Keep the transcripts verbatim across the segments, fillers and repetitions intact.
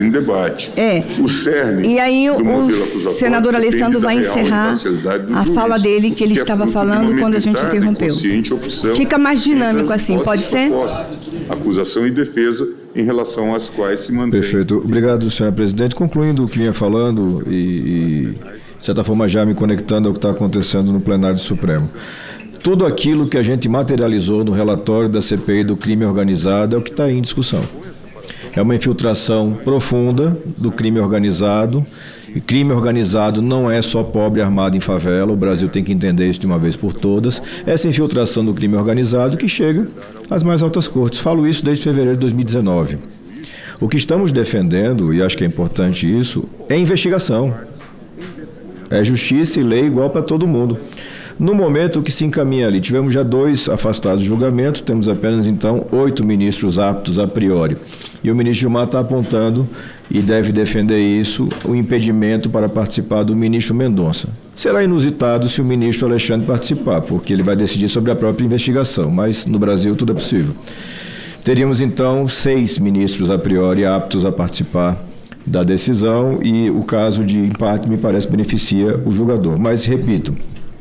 em debate. É. O cerne e aí do o senador Alessandro vai encerrar a fala dele que ele estava falando quando a gente interrompeu. Fica mais dinâmico assim, pode ser? Acusação e defesa em relação às quais se mantém. Perfeito. Obrigado, senhora presidente. Concluindo o que vinha falando e, e de certa forma já me conectando ao que está acontecendo no plenário do Supremo. Tudo aquilo que a gente materializou no relatório da C P I do crime organizado é o que está em discussão. É uma infiltração profunda do crime organizado. E crime organizado não é só pobre armado em favela, o Brasil tem que entender isso de uma vez por todas. Essa infiltração do crime organizado que chega às mais altas cortes. Falo isso desde fevereiro de dois mil e dezenove. O que estamos defendendo, e acho que é importante isso, é investigação. É justiça e lei igual para todo mundo. No momento que se encaminha ali, tivemos já dois afastados do julgamento, temos apenas, então, oito ministros aptos a priori. E o ministro Gilmar está apontando, e deve defender isso, o impedimento para participar do ministro Mendonça. Será inusitado se o ministro Alexandre participar, porque ele vai decidir sobre a própria investigação, mas no Brasil tudo é possível. Teríamos, então, seis ministros a priori aptos a participar da decisão, e o caso de empate, me parece, beneficia o julgador. Mas, repito,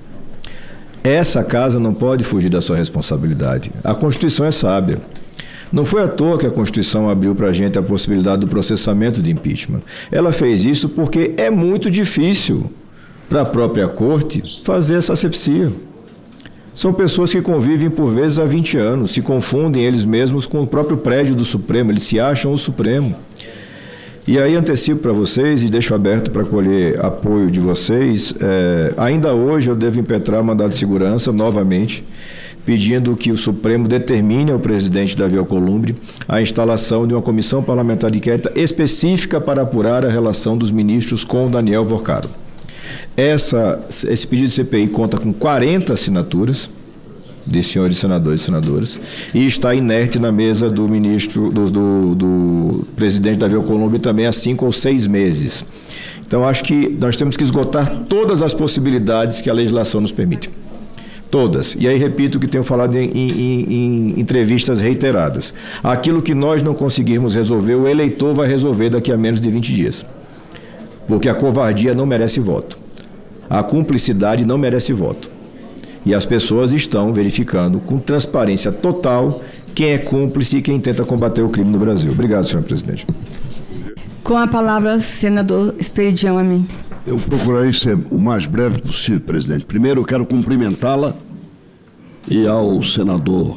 essa casa não pode fugir da sua responsabilidade. A Constituição é sábia. Não foi à toa que a Constituição abriu para a gente a possibilidade do processamento de impeachment. Ela fez isso porque é muito difícil para a própria Corte fazer essa asepsia. São pessoas que convivem por vezes há vinte anos, se confundem eles mesmos com o próprio prédio do Supremo, eles se acham o Supremo. E aí antecipo para vocês e deixo aberto para colher apoio de vocês. É, ainda hoje eu devo impetrar mandado de segurança novamente, pedindo que o Supremo determine ao presidente Davi Alcolumbre a instalação de uma comissão parlamentar de inquérito específica para apurar a relação dos ministros com o Daniel Vorcaro. Essa, esse pedido de C P I conta com quarenta assinaturas de senhores senadores e senadoras, e está inerte na mesa do ministro, do, do, do presidente Davi Alcolumbre também há cinco ou seis meses. Então, acho que nós temos que esgotar todas as possibilidades que a legislação nos permite. Todas. E aí, repito o que tenho falado em, em, em entrevistas reiteradas. Aquilo que nós não conseguirmos resolver, o eleitor vai resolver daqui a menos de vinte dias. Porque a covardia não merece voto. A cumplicidade não merece voto. E as pessoas estão verificando com transparência total quem é cúmplice e quem tenta combater o crime no Brasil. Obrigado, senhor presidente. Com a palavra, senador Esperidião Amin. Eu procurarei ser o mais breve possível, presidente. Primeiro, eu quero cumprimentá-la e ao senador,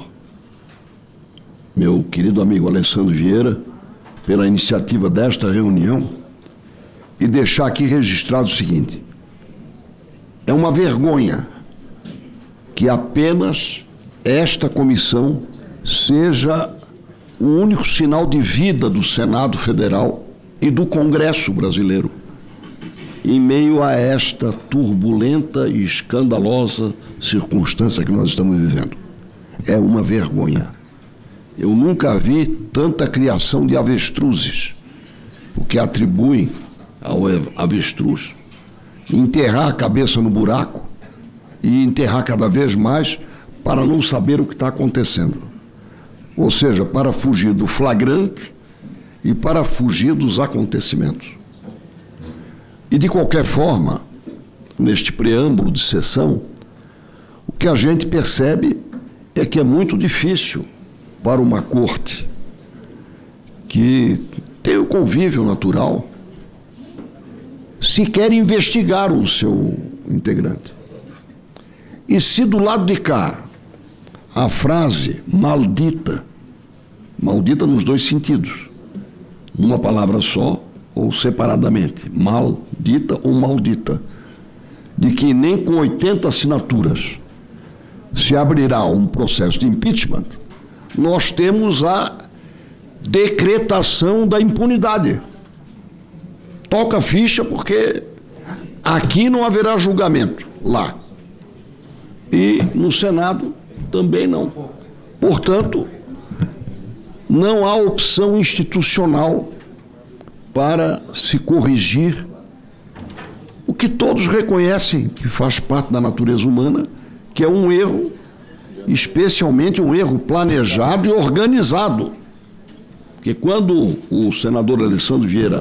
meu querido amigo Alessandro Vieira, pela iniciativa desta reunião e deixar aqui registrado o seguinte: é uma vergonha que apenas esta comissão seja o único sinal de vida do Senado Federal e do Congresso brasileiro, em meio a esta turbulenta e escandalosa circunstância que nós estamos vivendo. É uma vergonha. Eu nunca vi tanta criação de avestruzes, porque atribuem ao avestruz enterrar a cabeça no buraco e enterrar cada vez mais para não saber o que está acontecendo. Ou seja, para fugir do flagrante e para fugir dos acontecimentos. E, de qualquer forma, neste preâmbulo de sessão, o que a gente percebe é que é muito difícil para uma corte que tem o convívio natural sequer investigar o seu integrante. E se do lado de cá a frase maldita, maldita nos dois sentidos, numa palavra só ou separadamente, maldita ou maldita, de que nem com oitenta assinaturas se abrirá um processo de impeachment, nós temos a decretação da impunidade. Toca a ficha porque aqui não haverá julgamento, lá. E no Senado também não. Portanto, não há opção institucional para se corrigir o que todos reconhecem que faz parte da natureza humana, que é um erro, especialmente um erro planejado e organizado. Porque quando o senador Alessandro Vieira